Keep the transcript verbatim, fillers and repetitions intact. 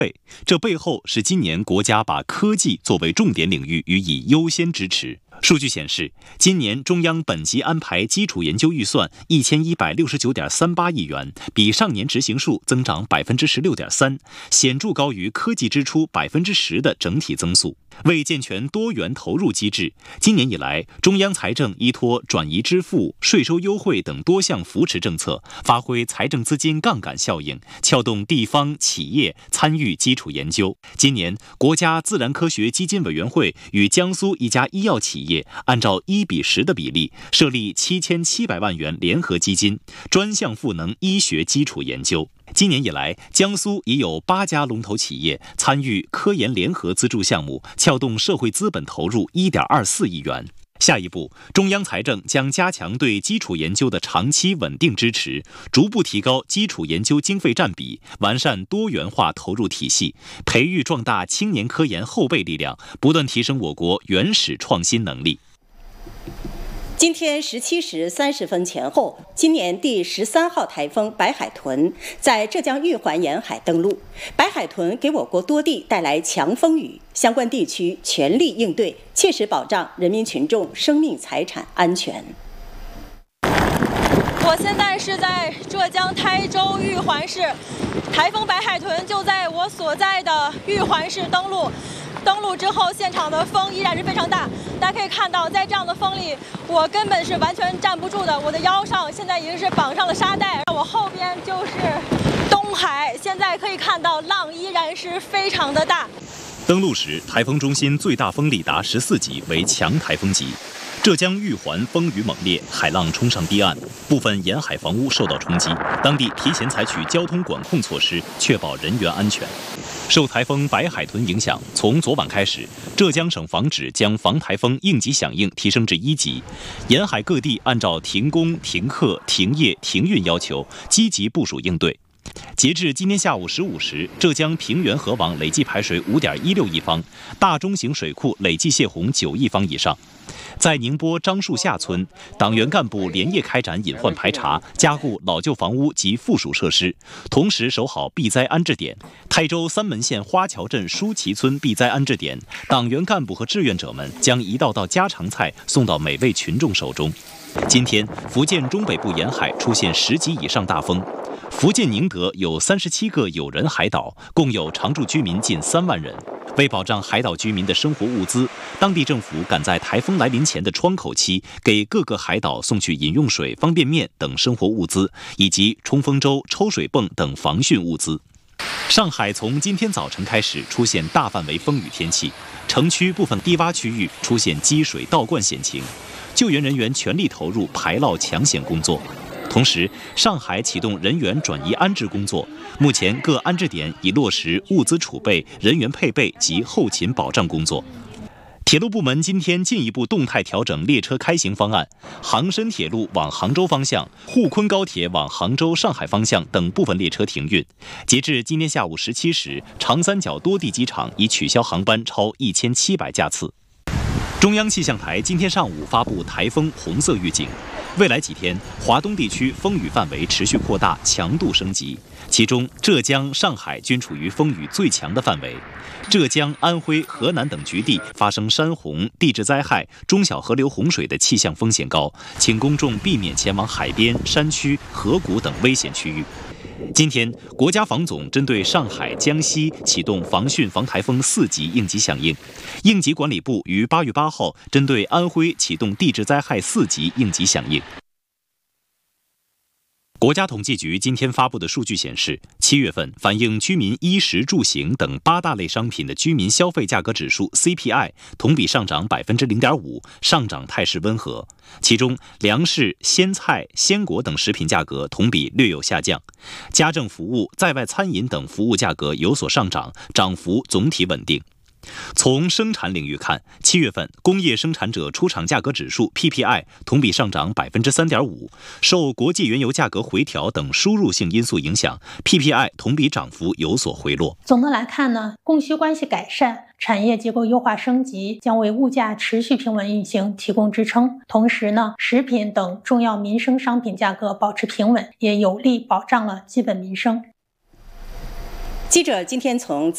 这背后是今年国家把科技作为重点领域予以优先支持。数据显示，今年中央本级安排基础研究预算一千一百六十九点三八亿元，比上年执行数增长百分之十六点三，显著高于科技支出百分之十的整体增速。为健全多元投入机制，今年以来，中央财政依托转移支付、税收优惠等多项扶持政策，发挥财政资金杠杆效应，撬动地方企业参与基础研究。今年，国家自然科学基金委员会与江苏一家医药企业按照一比十的比例，设立七千七百万元联合基金，专项赋能医学基础研究。今年以来，江苏已有八家龙头企业参与科研联合资助项目，撬动社会资本投入一点二四亿元。下一步，中央财政将加强对基础研究的长期稳定支持，逐步提高基础研究经费占比，完善多元化投入体系，培育壮大青年科研后备力量，不断提升我国原始创新能力。 今天十七时三十分前后，今年第十三号台风白海豚在浙江玉环沿海登陆。白海豚给我国多地带来强风雨，相关地区全力应对，切实保障人民群众生命财产安全。 我现在是在浙江台州玉环市，台风白海豚就在我所在的玉环市登陆。登陆之后，现场的风依然是非常大，大家可以看到，在这样的风里，我根本是完全站不住的。我的腰上现在已经是绑上了沙袋，我后边就是东海，现在可以看到浪依然是非常的大。 登陆时，台风中心最大风力达十四级，为强台风级。浙江玉环风雨猛烈，海浪冲上堤岸，部分沿海房屋受到冲击，当地提前采取交通管控措施，确保人员安全。受台风白海豚影响，从昨晚开始，浙江省防指将防台风应急响应提升至一级，沿海各地按照停工、停课、停业、停运要求，积极部署应对。截至今天下午十五时，浙江平原河网累计排水五点一六亿方，大中型水库累计泄洪九亿方以上。在宁波樟树下村，党员干部连夜开展隐患排查，加固老旧房屋及附属设施，同时守好避灾安置点。台州三门县花桥镇舒旗村避灾安置点，党员干部和志愿者们将一道道家常菜送到每位群众手中。今天，福建中北部沿海出现十级以上大风。福建宁德有三十七个有人海岛，共有常住居民近三万人。为保障海岛居民的生活物资，当地政府赶在台风来临前的窗口期，给各个海岛送去饮用水、方便面等生活物资，以及冲锋舟、抽水泵等防汛物资。上海从今天早晨开始出现大范围风雨天气，城区部分低洼区域出现积水倒灌险情，救援人员全力投入排涝抢险工作。同时，上海启动人员转移安置工作，目前各安置点已落实物资储备、人员配备及后勤保障工作。铁路部门今天进一步动态调整列车开行方案，杭深铁路往杭州方向、沪昆高铁往杭州、上海方向等部分列车停运。截至今天下午十七时，长三角多地机场已取消航班超一千七百架次。中央气象台今天上午发布台风红色预警，未来几天，华东地区风雨范围持续扩大，强度升级，其中浙江、上海均处于风雨最强的范围。浙江、安徽、河南等局地发生山洪、地质灾害、中小河流洪水的气象风险高，请公众避免前往海边、山区、河谷等危险区域。今天，国家防总针对上海、江西启动防汛防台风四级应急响应，应急管理部于八月八号针对安徽启动地质灾害四级应急响应。国家统计局今天发布的数据显示，七月份反映居民衣食住行等八大类商品的居民消费价格指数 C P I 同比上涨 百分之零点五， 上涨态势温和。其中，粮食、鲜菜、鲜果等食品价格同比略有下降，家政服务、在外餐饮等服务价格有所上涨，涨幅总体稳定。从生产领域看，七月份工业生产者出厂价格指数 P P I 同比上涨 百分之三点五， 受国际原油价格回调等输入性因素影响， P P I 同比涨幅有所回落。 总的来看呢，供需关系改善，产业结构优化升级将为物价持续平稳运行提供支撑。同时呢，食品等重要民生商品价格保持平稳，也有力保障了基本民生。 记者今天从